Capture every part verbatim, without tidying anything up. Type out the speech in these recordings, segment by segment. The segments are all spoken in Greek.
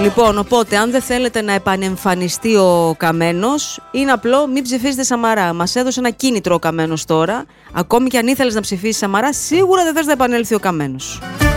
Λοιπόν, οπότε, αν δεν θέλετε να επανεμφανιστεί ο Καμένος, είναι απλό, μην ψηφίσετε Σαμαρά. Μας έδωσε ένα κίνητρο ο Καμένος τώρα. Ακόμη και αν ήθελες να ψηφίσεις Σαμαρά, σίγουρα δεν θες να επανέλθει ο Καμένος.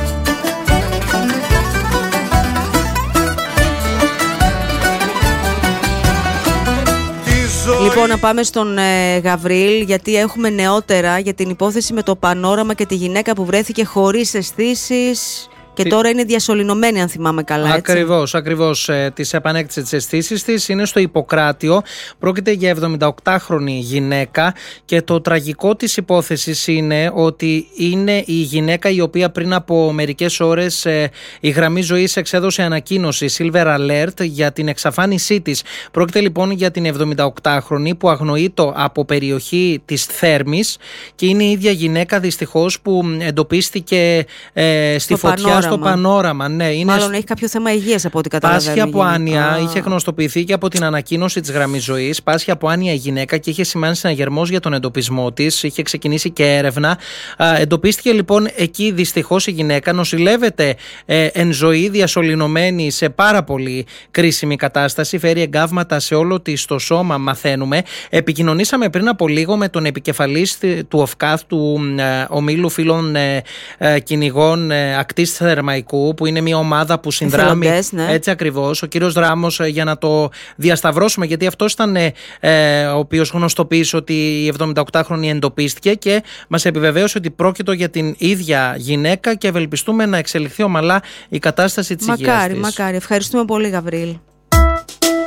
Λοιπόν, να πάμε στον ε, Γαβρίλ, γιατί έχουμε νεότερα για την υπόθεση με το Πανόραμα και τη γυναίκα που βρέθηκε χωρίς αισθήσεις. Και Τι... τώρα είναι διασωληνωμένη, αν θυμάμαι καλά. Ακριβώς, ακριβώς. Ε, της επανέκτησε τις αισθήσεις της. Είναι στο Ιπποκράτιο. Πρόκειται για εβδομηνταοκτάχρονη γυναίκα. Και το τραγικό της υπόθεσης είναι ότι είναι η γυναίκα η οποία πριν από μερικές ώρες ε, η Γραμμή Ζωής εξέδωσε ανακοίνωση Silver Alert για την εξαφάνισή της. Πρόκειται λοιπόν για την εβδομηνταοκτάχρονη που αγνοείται από περιοχή της Θέρμης και είναι η ίδια γυναίκα δυστυχώς που εντοπίστηκε ε, στη φωτιά. Στο Πανόραμα, ναι. Είναι... Μάλλον έχει κάποιο θέμα υγείας από ό,τι καταλαβαίνω. Πάσχει από άνοια, είχε γνωστοποιηθεί και από την ανακοίνωση της Γραμμής Ζωής. Πάσχει από άνοια η γυναίκα και είχε σημάνει συναγερμός για τον εντοπισμό της. Είχε ξεκινήσει και έρευνα. Α, εντοπίστηκε λοιπόν εκεί δυστυχώς η γυναίκα. Νοσηλεύεται ε, εν ζωή, διασωληνωμένη σε πάρα πολύ κρίσιμη κατάσταση. Φέρει εγκάβματα σε όλο της το σώμα, μαθαίνουμε. Επικοινωνήσαμε πριν από λίγο με τον επικεφαλής του ΟΦΚΑΘ, του ε, Ομίλου Φίλων ε, ε, Κυνηγών ε, Ακτής Θερμαϊκού, που είναι μια ομάδα που συνδράμει. Ναι. Έτσι ακριβώς. Ο κύριος Δράμος, για να το διασταυρώσουμε, γιατί αυτός ήταν ε, ο οποίος γνωστοποίησε ότι η εβδομηνταοκτάχρονη εντοπίστηκε και μας επιβεβαίωσε ότι πρόκειτο για την ίδια γυναίκα και ευελπιστούμε να εξελιχθεί ομαλά η κατάσταση της υγείας της. Μακάρι, μακάρι. Ευχαριστούμε πολύ, Γαβρίλ.